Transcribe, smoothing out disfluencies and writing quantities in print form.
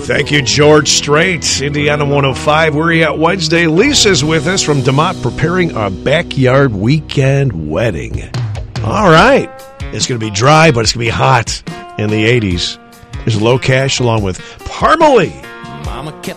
Thank you, George Strait, Indiana 105. Where are you at Wednesday? Lisa's with us from DeMott, preparing a backyard weekend wedding. All right. It's going to be dry, but it's going to be hot in the 80s. There's Low Cash along with Parmalee. Mama kept